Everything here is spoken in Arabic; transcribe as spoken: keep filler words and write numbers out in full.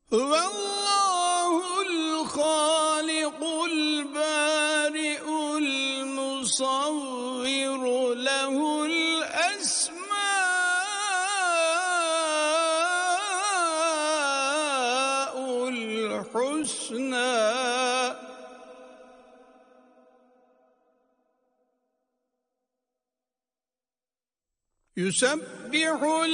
هو الله الخالق البارئ المصور له الأسماء الحسنى يسبح